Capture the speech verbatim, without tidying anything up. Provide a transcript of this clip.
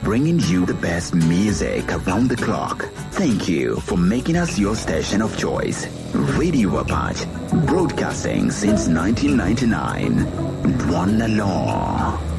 bringing you the best music around the clock. Thank you for making us your station of choice. Radio Apache, broadcasting since nineteen ninety-nine. One alone.